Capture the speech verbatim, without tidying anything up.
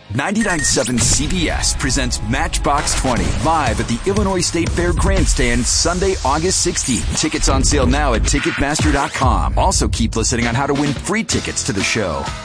ninety-nine point seven C B S presents Matchbox twenty live at the Illinois State Fair Grandstand Sunday, August sixteenth. Tickets on sale now at Ticketmaster dot com. Also keep listening on how to win free tickets to the show.